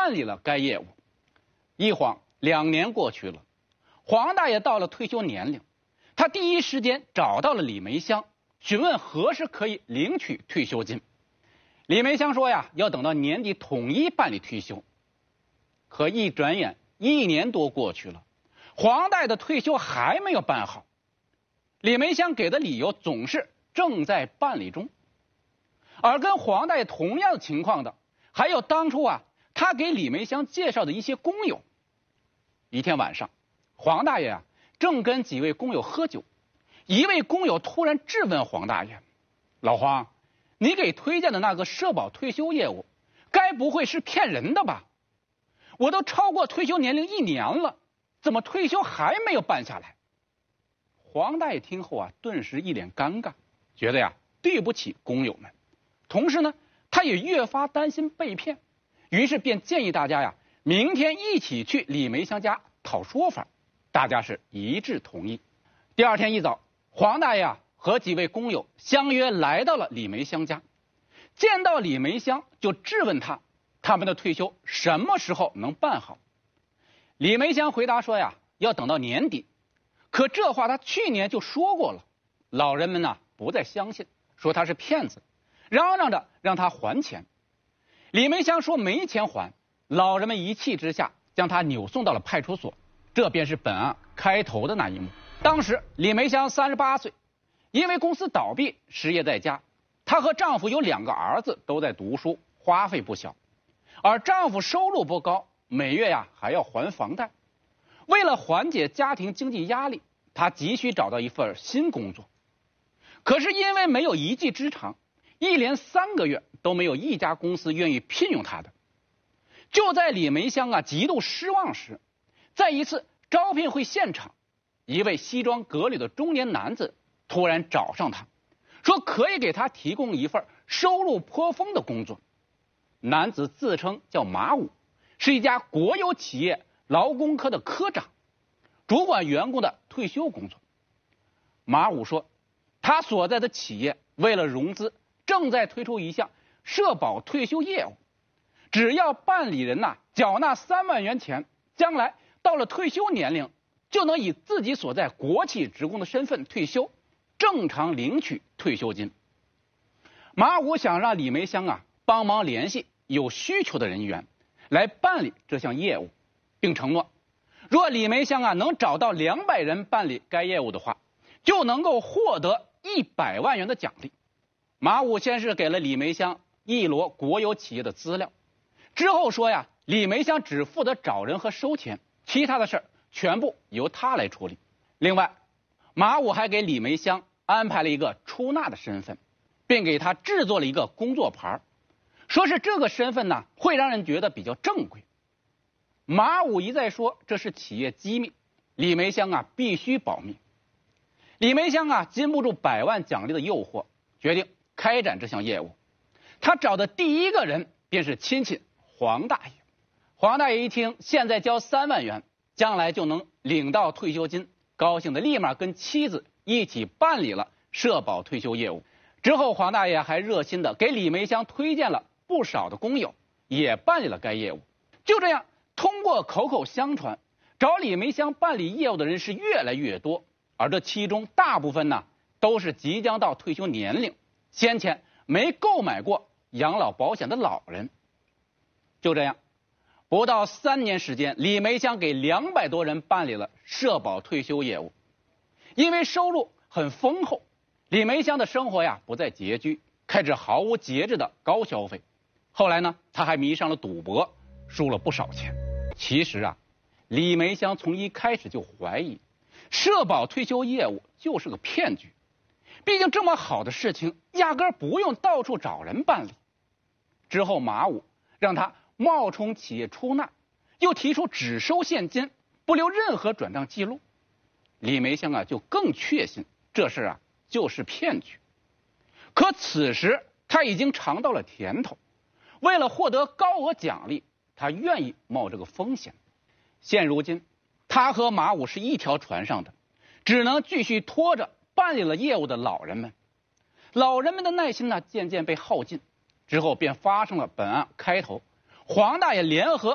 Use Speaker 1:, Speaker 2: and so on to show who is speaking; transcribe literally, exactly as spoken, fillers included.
Speaker 1: 办理了该业务。一晃两年过去了，黄大爷到了退休年龄，他第一时间找到了李梅香，询问何时可以领取退休金。李梅香说呀，要等到年底统一办理退休。可一转眼一年多过去了，黄大爷的退休还没有办好。李梅香给的理由总是正在办理中。而跟黄大爷同样的情况的，还有当初啊，他给李梅香介绍的一些工友。一天晚上，黄大爷啊正跟几位工友喝酒，一位工友突然质问黄大爷：“老黄，你给推荐的那个社保退休业务，该不会是骗人的吧？我都超过退休年龄一年了，怎么退休还没有办下来？”黄大爷听后啊，顿时一脸尴尬，觉得呀对不起工友们，同时呢，他也越发担心被骗，于是便建议大家呀，明天一起去李梅香家讨说法。大家是一致同意。第二天一早，黄大爷啊和几位工友相约来到了李梅香家，见到李梅香就质问他，他们的退休什么时候能办好？李梅香回答说呀，要等到年底。可这话他去年就说过了，老人们呢不再相信，说他是骗子，嚷嚷着让他还钱。李梅香说没钱还，老人们一气之下将他扭送到了派出所。这便是本案开头的那一幕。当时李梅香三十八岁，因为公司倒闭失业在家，她和丈夫有两个儿子都在读书，花费不小，而丈夫收入不高，每月呀还要还房贷。为了缓解家庭经济压力，她急需找到一份新工作。可是因为没有一技之长，一连三个月都没有一家公司愿意聘用她的。就在李梅香啊极度失望时，在一次招聘会现场，一位西装革履的中年男子突然找上他，说可以给他提供一份收入颇丰的工作。男子自称叫马武，是一家国有企业劳工科的科长，主管员工的退休工作。马武说，他所在的企业为了融资，正在推出一项社保退休业务，只要办理人呐、啊、缴纳三万元钱，将来到了退休年龄，就能以自己所在国企职工的身份退休，正常领取退休金。马武想让李梅香啊帮忙联系有需求的人员来办理这项业务，并承诺，若李梅香啊能找到两百人办理该业务的话，就能够获得一百万元的奖励。马武先是给了李梅香一摞国有企业的资料，之后说呀，李梅香只负责找人和收钱，其他的事儿全部由他来处理。另外，马武还给李梅香安排了一个出纳的身份，并给他制作了一个工作牌，说是这个身份呢会让人觉得比较正规。马武一再说这是企业机密，李梅香啊必须保密。李梅香啊禁不住百万奖励的诱惑，决定开展这项业务。他找的第一个人便是亲戚黄大爷。黄大爷一听现在交三万元，将来就能领到退休金，高兴的立马跟妻子一起办理了社保退休业务。之后黄大爷还热心的给李梅香推荐了不少的工友，也办理了该业务。就这样，通过口口相传，找李梅香办理业务的人是越来越多，而这其中大部分呢都是即将到退休年龄，先前没购买过养老保险的老人。就这样，不到三年时间，李梅香给两百多人办理了社保退休业务。因为收入很丰厚，李梅香的生活呀不再拮据，开始毫无节制的高消费。后来呢，她还迷上了赌博，输了不少钱。其实啊，李梅香从一开始就怀疑社保退休业务就是个骗局，毕竟这么好的事情压根儿不用到处找人办理。之后马武让他冒充企业出纳，又提出只收现金，不留任何转账记录。李梅香啊就更确信这事啊就是骗局。可此时他已经尝到了甜头，为了获得高额奖励，他愿意冒这个风险。现如今他和马武是一条船上的，只能继续拖着办理了业务的老人们。老人们的耐心呢渐渐被耗尽，之后便发生了本案开头黄大爷联合